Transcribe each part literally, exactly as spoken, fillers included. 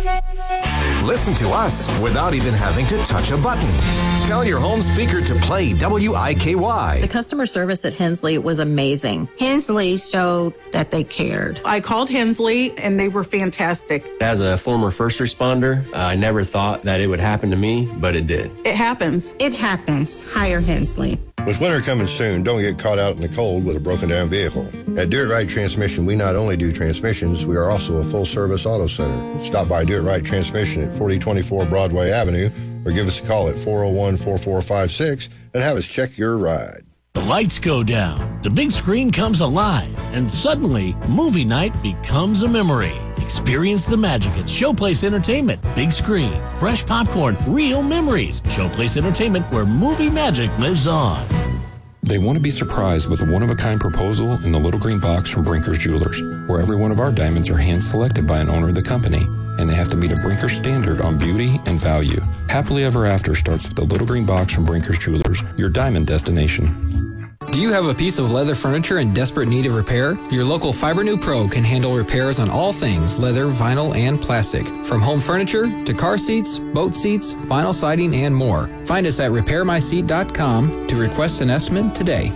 Listen to us without even having to touch a button. Tell your home speaker to play W I K Y. The customer service at Hensley was amazing. Hensley showed that they cared. I called Hensley, and they were fantastic. As a former first responder, uh, I never thought that it would happen to me, but it did. It happens. It happens. Hire Hensley. With winter coming soon, don't get caught out in the cold with a broken down vehicle. At Do It Right Transmission, we not only do transmissions, we are also a full-service auto center. Stop by Do It Right Transmission at forty twenty-four Broadway Avenue or give us a call at four oh one, four four five six and have us check your ride. The lights go down, the big screen comes alive, and suddenly, movie night becomes a memory. Experience the magic at Showplace Entertainment. Big screen, fresh popcorn, real memories. Showplace Entertainment, where movie magic lives on. They want to be surprised with a one-of-a-kind proposal in the little green box from Brinker's Jewelers, where every one of our diamonds are hand-selected by an owner of the company, and they have to meet a Brinker standard on beauty and value. Happily Ever After starts with the little green box from Brinker's Jewelers, your diamond destination. Do you have a piece of leather furniture in desperate need of repair? Your local Fibernew Pro can handle repairs on all things leather, vinyl, and plastic. From home furniture to car seats, boat seats, vinyl siding, and more. Find us at repair my seat dot com to request an estimate today.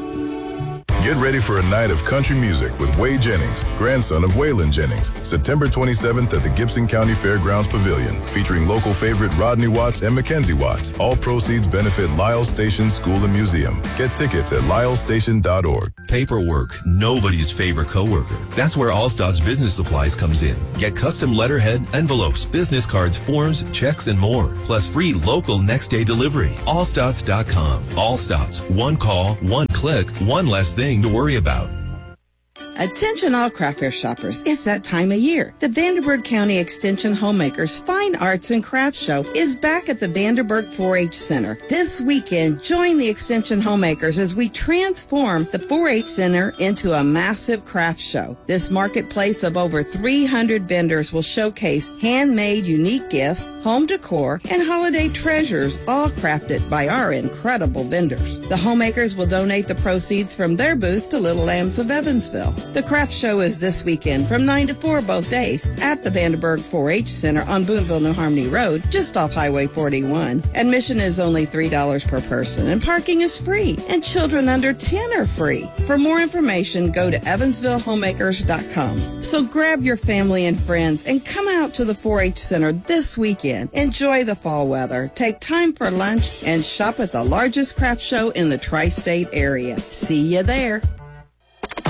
Get ready for a night of country music with Wade Jennings, grandson of Waylon Jennings, September twenty-seventh at the Gibson County Fairgrounds Pavilion, featuring local favorite Rodney Watts and Mackenzie Watts. All proceeds benefit Lyles Station School and Museum. Get tickets at lyles station dot org. Paperwork, nobody's favorite coworker. That's where Allstads Business Supplies comes in. Get custom letterhead, envelopes, business cards, forms, checks, and more. Plus free local next day delivery. Allstats dot com. Allstats. One call, one click, one less thing to worry about. Attention all craft fair shoppers, it's that time of year. The Vanderburgh County Extension Homemakers Fine Arts and Crafts Show is back at the Vanderburgh four H Center. This weekend, join the Extension Homemakers as we transform the four H Center into a massive craft show. This marketplace of over three hundred vendors will showcase handmade unique gifts, home decor, and holiday treasures, all crafted by our incredible vendors. The homemakers will donate the proceeds from their booth to Little Lambs of Evansville. The craft show is this weekend from nine to four both days at the Vanderburgh four H Center on Boonville New Harmony Road, just off Highway forty-one. Admission is only three dollars per person, and parking is free, and children under ten are free. For more information, go to evansville homemakers dot com. So grab your family and friends and come out to the four H Center this weekend. Enjoy the fall weather, take time for lunch, and shop at the largest craft show in the tri-state area. See you there.